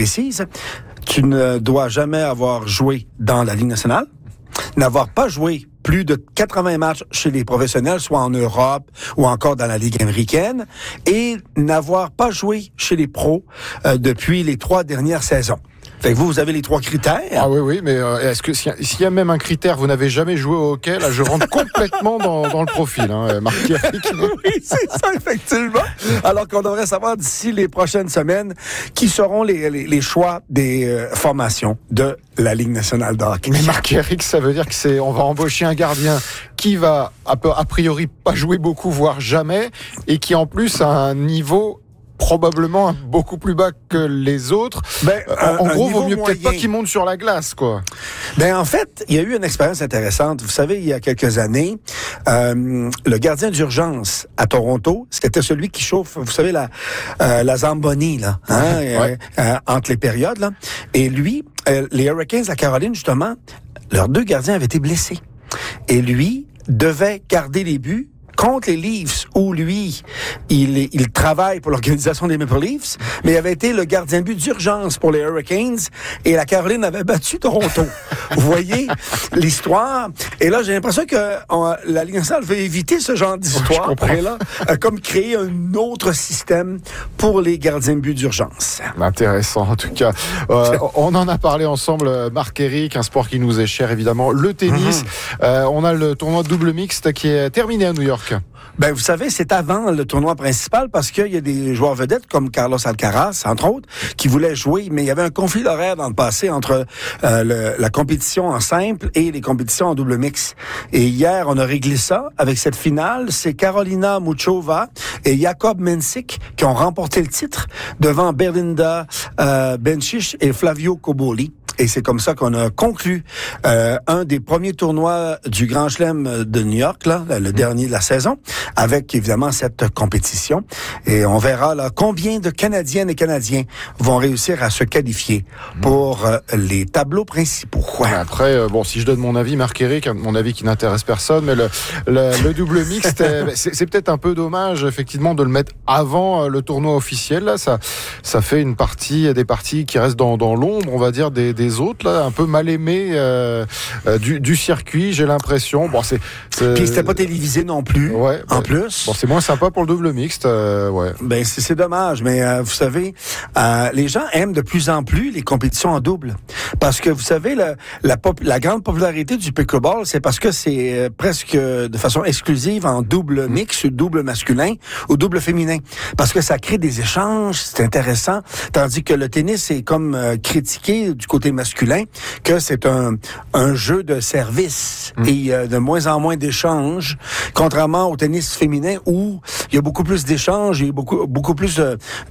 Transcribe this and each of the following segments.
précise. Tu ne dois jamais avoir joué dans la Ligue nationale, n'avoir pas joué plus de 80 matchs chez les professionnels, soit en Europe ou encore dans la Ligue américaine, et n'avoir pas joué chez les pros depuis les 3 dernières saisons. Fait que vous avez les 3 critères. Ah oui, mais est-ce que s'il y a même un critère, vous n'avez jamais joué au hockey, là, je rentre complètement dans le profil, Marc-Éric. Oui, c'est ça, effectivement. Alors qu'on devrait savoir d'ici les prochaines semaines qui seront les choix des formations de la Ligue nationale de hockey. Mais Marc-Éric, ça veut dire que on va embaucher un gardien qui va a priori pas jouer beaucoup, voire jamais, et qui en plus a un niveau probablement beaucoup plus bas que les autres. En gros, vaut mieux peut-être pas qu'il monte sur la glace, quoi. En fait, il y a eu une expérience intéressante. Vous savez, il y a quelques années, le gardien d'urgence à Toronto, c'était celui qui chauffe, vous savez, la Zamboni, là, entre les périodes, là. Et lui, les Hurricanes à Caroline, justement, leurs 2 gardiens avaient été blessés. Et lui devait garder les buts contre les Leafs, où lui, il travaille pour l'organisation des Maple Leafs, mais il avait été le gardien de but d'urgence pour les Hurricanes, et la Caroline avait battu Toronto. Vous voyez l'histoire? Et là, j'ai l'impression que la Ligue nationale veut éviter ce genre d'histoire, et là, comme créer un autre système pour les gardiens de but d'urgence. Intéressant, en tout cas. On en a parlé ensemble, Marc-Éric, un sport qui nous est cher, évidemment, le tennis. On a le tournoi de double mixte qui est terminé à New York. Vous savez, c'est avant le tournoi principal parce qu'il y a des joueurs vedettes comme Carlos Alcaraz, entre autres, qui voulaient jouer, mais il y avait un conflit d'horaire dans le passé entre la compétition en simple et les compétitions en double mix. Et hier, on a réglé ça avec cette finale. C'est Karolina Muchova et Jakub Mensik qui ont remporté le titre devant Belinda Bencic et Flavio Cobolli. Et c'est comme ça qu'on a conclu un des premiers tournois du Grand Chelem de New York, là, le dernier de la saison, avec évidemment cette compétition. Et on verra là combien de Canadiennes et Canadiens vont réussir à se qualifier pour les tableaux principaux. Après, si je donne mon avis, Marc-Éric, mon avis qui n'intéresse personne, mais le double mixte, c'est peut-être un peu dommage, effectivement, de le mettre avant le tournoi officiel. Là, ça fait des parties qui restent dans l'ombre, on va dire, des autres, là, un peu mal aimés du circuit, j'ai l'impression. Puis c'était pas télévisé non plus, en plus. C'est moins sympa pour le double mixte, c'est dommage, mais vous savez, les gens aiment de plus en plus les compétitions en double. Parce que vous savez, la grande popularité du pickleball, c'est parce que c'est presque de façon exclusive en double mix, double masculin ou double féminin. Parce que ça crée des échanges, c'est intéressant. Tandis que le tennis est comme critiqué du côté masculin, que c'est un jeu de service. Et il y a de moins en moins d'échanges, contrairement au tennis féminin où il y a beaucoup plus d'échanges et beaucoup plus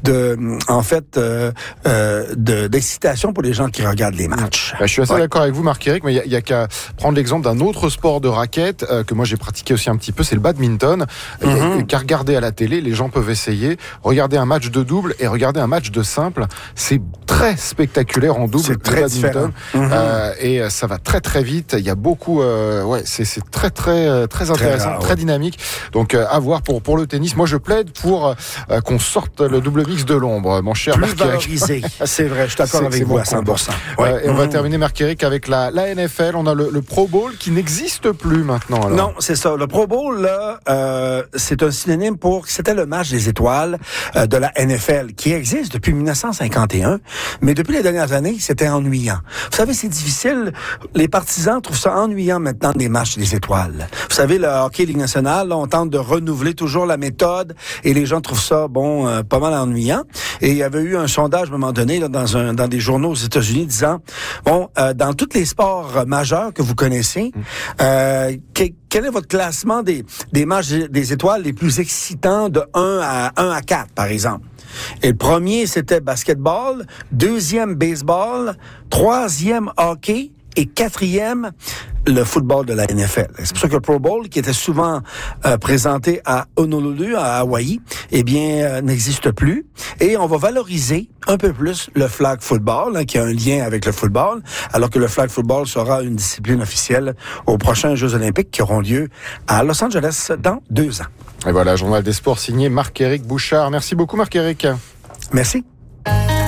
d'excitation pour les gens qui regardent les matchs. Je suis assez d'accord avec vous, Marc-Éric, mais il y a qu'à prendre l'exemple d'un autre sport de raquette que moi j'ai pratiqué aussi un petit peu, c'est le badminton. Qu'à regarder à la télé, les gens peuvent essayer, regarder un match de double et regarder un match de simple. C'est très spectaculaire en double. C'est très différent. Et ça va très très vite. Il y a beaucoup, c'est très très très intéressant, très dynamique. Donc à voir pour le tennis. Moi je plaide pour qu'on sorte le double mix de l'ombre, mon cher Marc-Éric. Valorisé. C'est vrai, je suis d'accord avec vous à 100%. Et on va terminer, Marc-Éric, avec la NFL. On a le Pro Bowl qui n'existe plus maintenant. Alors. Non, c'est ça. Le Pro Bowl, là, c'est un synonyme c'était le match des étoiles de la NFL qui existe depuis 1951. Mais depuis les dernières années, c'était ennuyant. Vous savez, c'est difficile. Les partisans trouvent ça ennuyant maintenant des matchs des étoiles. Vous savez, le hockey Ligue nationale, là, on tente de renouveler toujours la méthode et les gens trouvent ça, pas mal ennuyant. Et il y avait eu un sondage à un moment donné là, dans des journaux aux États-Unis disant, dans tous les sports majeurs que vous connaissez, quel est votre classement des matchs des étoiles les plus excitants de 1 à 4, par exemple? Et le premier, c'était basketball, deuxième, baseball, troisième, hockey et quatrième, le football de la NFL. C'est pour ça que le Pro Bowl, qui était souvent présenté à Honolulu, à Hawaï, n'existe plus. Et on va valoriser un peu plus le flag football, qui a un lien avec le football, alors que le flag football sera une discipline officielle aux prochains Jeux olympiques qui auront lieu à Los Angeles dans 2 ans. Et voilà, Journal des sports signé Marc-Éric Bouchard. Merci beaucoup, Marc-Éric. Merci.